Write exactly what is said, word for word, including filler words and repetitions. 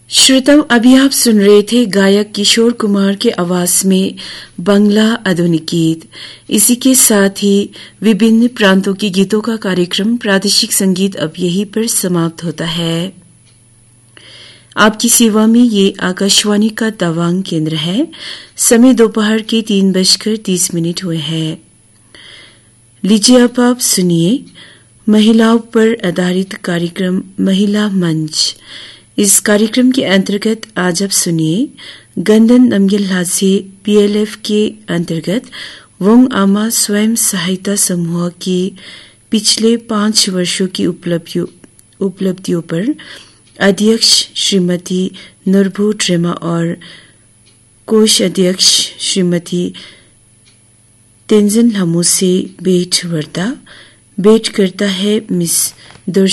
श्रोताओं, अभी आप सुन रहे थे गायक किशोर कुमार के आवाज में बंगला आधुनिक गीत। इसी के साथ ही विभिन्न प्रांतों के गीतों का कार्यक्रम प्रादेशिक संगीत अब यहीं पर समाप्त होता है। आपकी सेवा में ये आकाशवाणी का तवांग केंद्र है। समय दोपहर के तीन बजकर तीस मिनट हुए हैं। लीजिए अब आप सुनिए महिलाओं पर आधारित कार्यक्रम महिला मंच। इस कार्यक्रम के अंतर्गत आज आप सुनिए गंदन नमगिल हासे पीएलएफ के अंतर्गत वोंग आमा स्वयं सहायता समूह की पिछले पांच वर्षों की उपलब्धियों उपलब्धियों पर अध्यक्ष श्रीमती नूरभू ट्रेमा और कोष अध्यक्ष श्रीमती तेंजिन हमू से भेंट वार्ता भेंट करता है मिस